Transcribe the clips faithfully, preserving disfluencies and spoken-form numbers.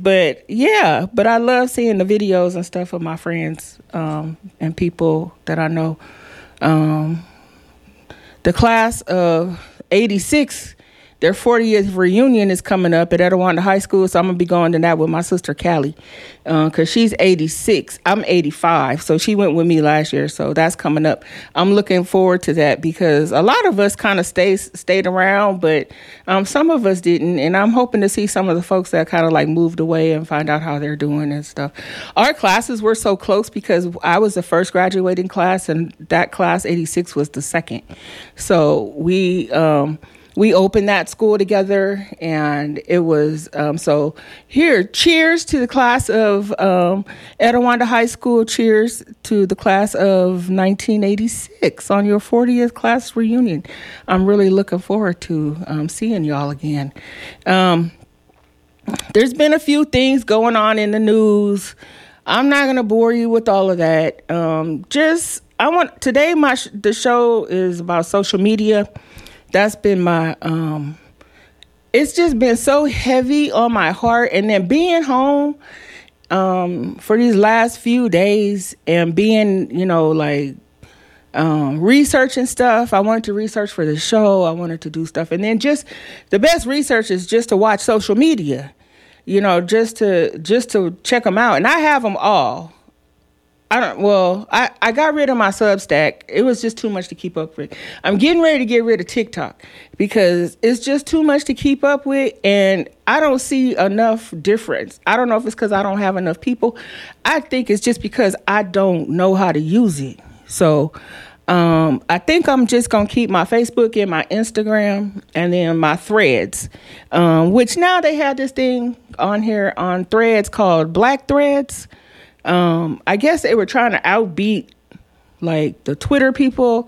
but yeah, but I love seeing the videos and stuff of my friends um, and people that I know. Um, the class of eighty-six, their fortieth reunion is coming up at Etiwanda High School, so I'm going to be going to that with my sister, Callie, because uh, she's eighty-six. I'm eighty-five, so she went with me last year, so that's coming up. I'm looking forward to that because a lot of us kind of stay, stayed around, but um, some of us didn't, and I'm hoping to see some of the folks that kind of like moved away and find out how they're doing and stuff. Our classes were so close because I was the first graduating class, and that class, eighty-six, was the second. So we... Um, We opened that school together, and it was, um, so here, cheers to the class of um, Etiwanda High School. Cheers to the class of nineteen eighty-six on your fortieth class reunion. I'm really looking forward to um, seeing y'all again. Um, there's been a few things going on in the news. I'm not going to bore you with all of that. Um, just, I want, today my sh- the show is about social media. That's been my, um, it's just been so heavy on my heart. And then being home um, for these last few days and being, you know, like um, researching stuff. I wanted to research for the show. I wanted to do stuff. And then just the best research is just to watch social media, you know, just to just to check them out. And I have them all. I don't, well, I, I got rid of my Substack. It was just too much to keep up with. I'm getting ready to get rid of TikTok because it's just too much to keep up with, and I don't see enough difference. I don't know if it's because I don't have enough people. I think it's just because I don't know how to use it. So um, I think I'm just going to keep my Facebook and my Instagram and then my Threads, um, which now they have this thing on here on Threads called Black Threads. Um, I guess they were trying to outbeat like the Twitter people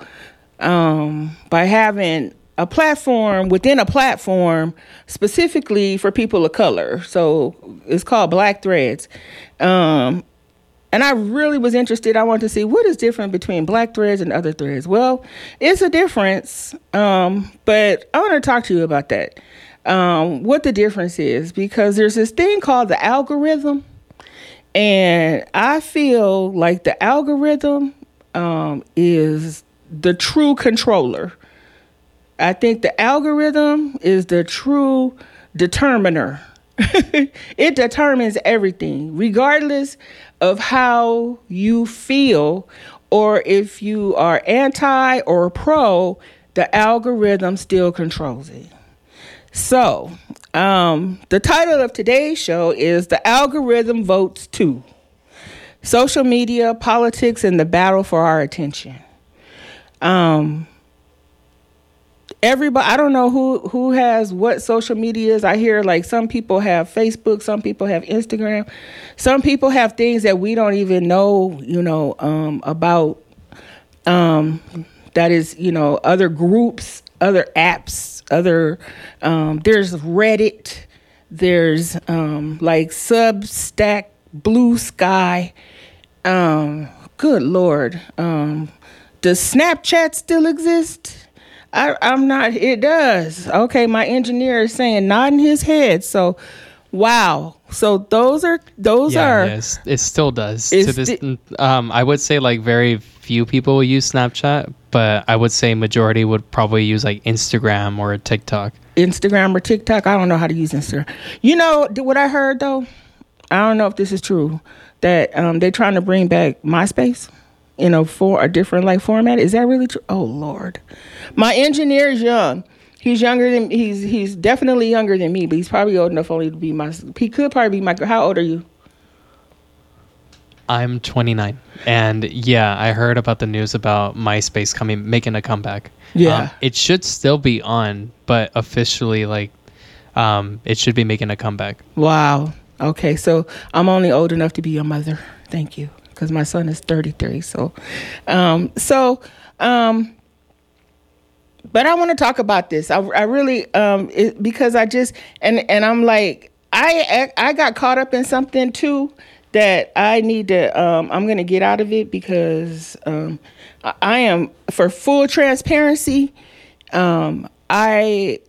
um, by having a platform within a platform specifically for people of color. So it's called Black Threads. Um, and I really was interested. I wanted to see what is different between Black Threads and other threads. Well, it's a difference, um, but I want to talk to you about that, um, what the difference is, because there's this thing called the algorithm. And I feel like the algorithm um, is the true controller. I think the algorithm is the true determiner. It determines everything, regardless of how you feel or if you are anti or pro, the algorithm still controls it. So, um, the title of today's show is The Algorithm Votes Too. Social media, politics, and the battle for our attention. Um, everybody, I don't know who, who has what social medias. I hear like some people have Facebook, some people have Instagram. Some people have things that we don't even know, you know, um, about, um, that is, you know, other groups, other apps. Other, um, there's Reddit, there's um, like Substack, Blue Sky. Um, good Lord, um, does Snapchat still exist? I, I'm not. It does. Okay, my engineer is saying nodding his head. So, wow. So those are those yeah, are. Yes, it still does. To this, sti- um, I would say like very few people use Snapchat, but I would say majority would probably use like Instagram or TikTok. Instagram or TikTok. I don't know how to use Instagram. You know what I heard though? I don't know if this is true. That um, they're trying to bring back MySpace, you know, for a different like format. Is that really true? Oh Lord, my engineer is young. He's younger than he's he's definitely younger than me, but he's probably old enough only to be my. He could probably be my. How old are you? I'm twenty-nine, and yeah, I heard about the news about MySpace coming, making a comeback. Yeah, um, it should still be on, but officially, like, um, it should be making a comeback. Wow. Okay, so I'm only old enough to be your mother. Thank you, because my son is thirty-three. So, um, so, um, but I want to talk about this. I, I really, um, it, because I just and and I'm like, I I got caught up in something too. That I need to, um, I'm going to get out of it because um, I, I am, for full transparency, um, I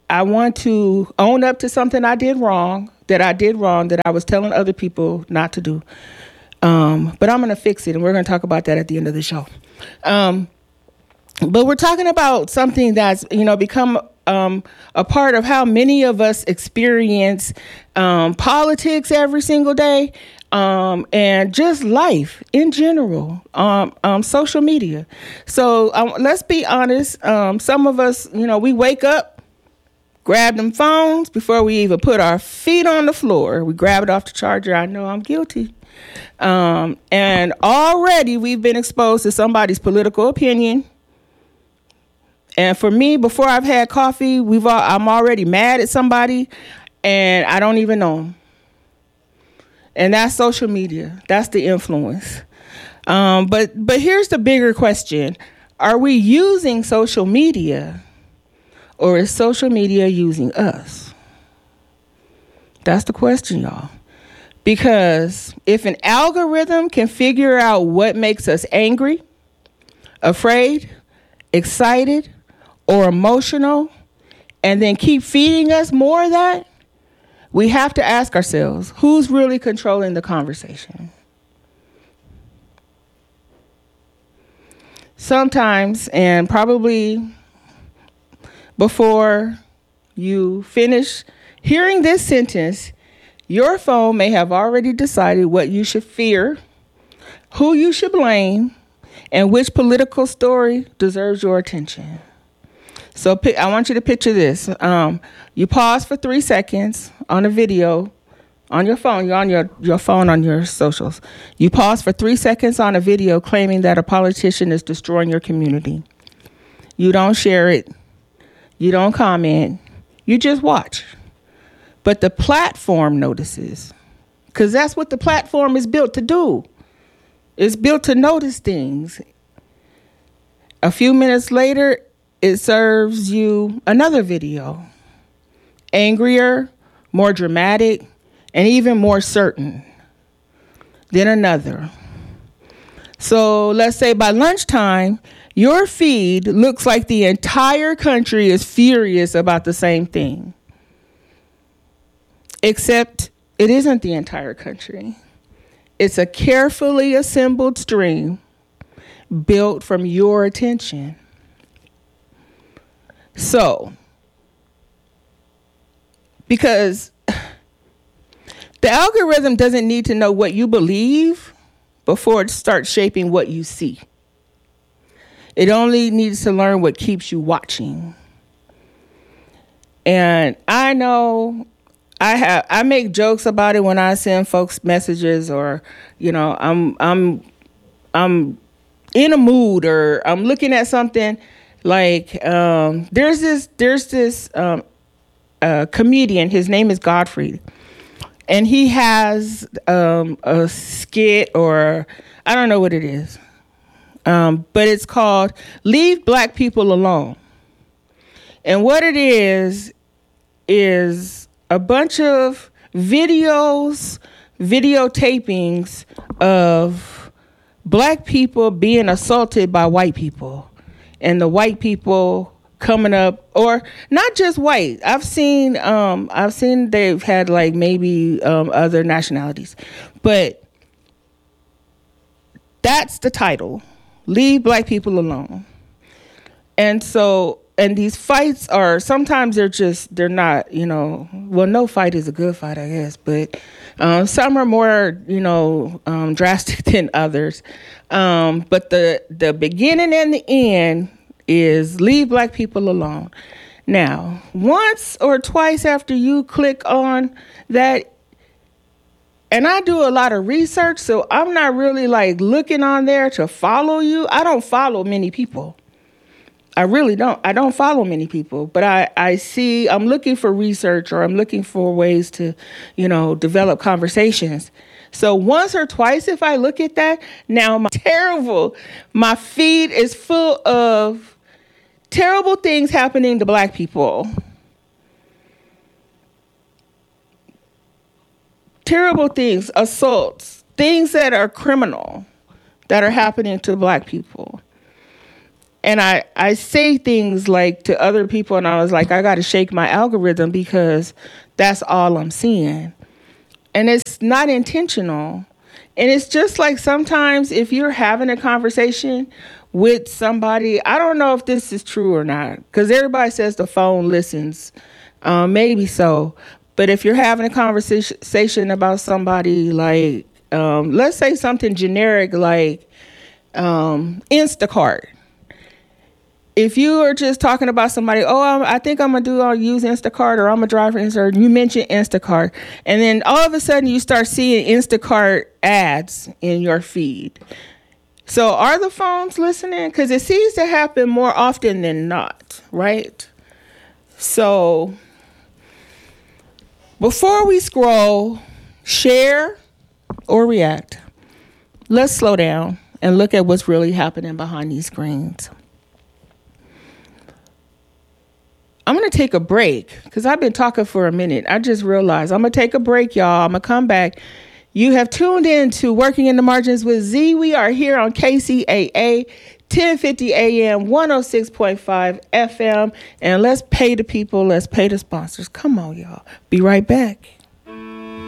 I want to own up to something I did wrong, that I did wrong, that I was telling other people not to do. Um, but I'm going to fix it, and we're going to talk about that at the end of the show. Um, but we're talking about something that's, you know, become um, a part of how many of us experience um, politics every single day, um, and just life in general, um, um, social media. So um, let's be honest. Um, some of us, you know, we wake up, grab them phones before we even put our feet on the floor. We grab it off the charger. I know I'm guilty. Um, and already we've been exposed to somebody's political opinion. And for me, before I've had coffee, we've all, I'm already mad at somebody, and I don't even know them. And that's social media. That's the influence. Um, but but here's the bigger question. Are we using social media, or is social media using us? That's the question, y'all. Because if an algorithm can figure out what makes us angry, afraid, excited, or emotional, and then keep feeding us more of that, we have to ask ourselves, who's really controlling the conversation? Sometimes, and probably before you finish hearing this sentence, your phone may have already decided what you should fear, who you should blame, and which political story deserves your attention. So I want you to picture this. Um, you pause for three seconds on a video on your phone. You're on your, your phone on your socials. You pause for three seconds on a video claiming that a politician is destroying your community. You don't share it. You don't comment. You just watch. But the platform notices, because that's what the platform is built to do. It's built to notice things. A few minutes later, it serves you another video, angrier, more dramatic, and even more certain. Then another. So let's say by lunchtime, your feed looks like the entire country is furious about the same thing. Except it isn't the entire country. It's a carefully assembled stream built from your attention. So, because the algorithm doesn't need to know what you believe before it starts shaping what you see. It only needs to learn what keeps you watching. And I know I have I make jokes about it when I send folks messages, or, you know, I'm I'm I'm in a mood, or I'm looking at something. Like, um, there's this, there's this um, uh, comedian. His name is Godfrey, and he has um, a skit, or I don't know what it is, um, but it's called "Leave Black People Alone." And what it is is a bunch of videos, videotapings of black people being assaulted by white people. And the white people coming up, or not just white. I've seen, um, I've seen they've had like maybe um, other nationalities, but that's the title: "Leave Black People Alone." And so, and these fights are sometimes they're just they're not, you know. Well, no fight is a good fight, I guess, but um, some are more, you know, um, drastic than others. Um, but the the beginning and the end is leave black people alone. Now, once or twice after you click on that, and I do a lot of research, so I'm not really like looking on there to follow you. I don't follow many people. I really don't. I don't follow many people, but I, I see, I'm looking for research, or I'm looking for ways to, you know, develop conversations. So once or twice, if I look at that, now my terrible, my feed is full of terrible things happening to black people. Terrible things, assaults, things that are criminal that are happening to black people. And I, I say things like to other people, and I was like, I got to shake my algorithm because that's all I'm seeing. And it's not intentional. And it's just like sometimes if you're having a conversation with somebody, I don't know if this is true or not, because everybody says the phone listens. Um, maybe so. But if you're having a conversation about somebody like, um, let's say something generic like um, Instacart. If you are just talking about somebody, oh, I'm, I think I'm going to do, I'll use Instacart, or I'm a driver Instacart, you mention Instacart, and then all of a sudden you start seeing Instacart ads in your feed. So are the phones listening? Because it seems to happen more often than not, right? So before we scroll, share, or react, let's slow down and look at what's really happening behind these screens. I'm going to take a break because I've been talking for a minute. I just realized I'm going to take a break, y'all. I'm going to come back. You have tuned in to Working in the Margins with Z. We are here on K C A A, ten fifty A M, one oh six point five F M. And let's pay the people. Let's pay the sponsors. Come on, y'all. Be right back.